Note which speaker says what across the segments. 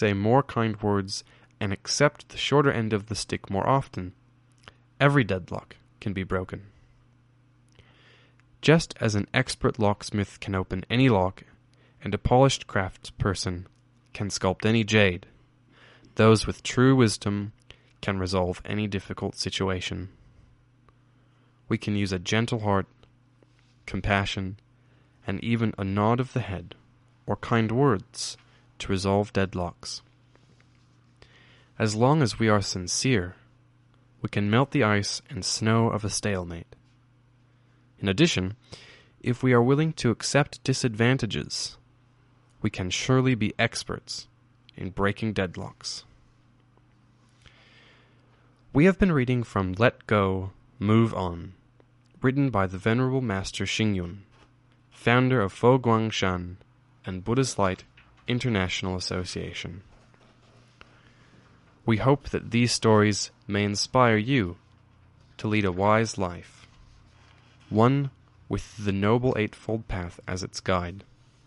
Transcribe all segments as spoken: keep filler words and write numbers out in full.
Speaker 1: say more kind words and accept the shorter end of the stick more often, every deadlock can be broken. Just as an expert locksmith can open any lock, and a polished craftsperson can sculpt any jade, those with true wisdom can resolve any difficult situation. We can use a gentle heart, compassion, and even a nod of the head, or kind words, to resolve deadlocks. As long as we are sincere, we can melt the ice and snow of a stalemate. In addition, if we are willing to accept disadvantages, we can surely be experts in breaking deadlocks. We have been reading from Let Go, Move On, written by the Venerable Master Xingyun, founder of Fo Guangshan and Buddhist Light International Association. We hope that these stories may inspire you to lead a wise life, one with the Noble Eightfold Path as its guide.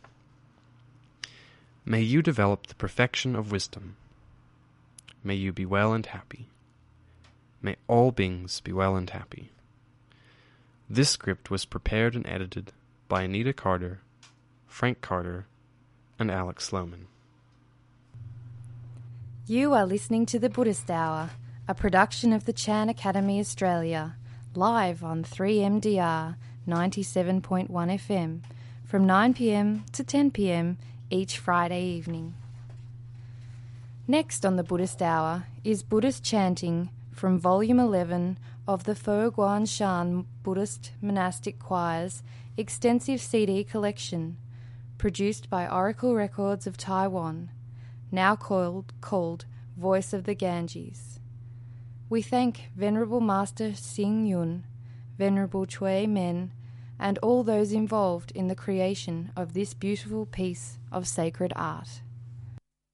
Speaker 1: May you develop the perfection of wisdom. May you be well and happy. May all beings be well and happy. This script was prepared and edited by Anita Carter, Frank Carter, and Alex Sloman.
Speaker 2: You are listening to The Buddhist Hour, a production of the Chan Academy Australia, live on three M D R ninety-seven point one F M from nine p m to ten p m each Friday evening. Next on The Buddhist Hour is Buddhist chanting from Volume eleven of the Fo Guangshan Buddhist Monastic Choir's extensive C D collection, produced by Oracle Records of Taiwan, now called, called Voice of the Ganges. We thank Venerable Master Xingyun, Venerable Chui Men, and all those involved in the creation of this beautiful piece of sacred art.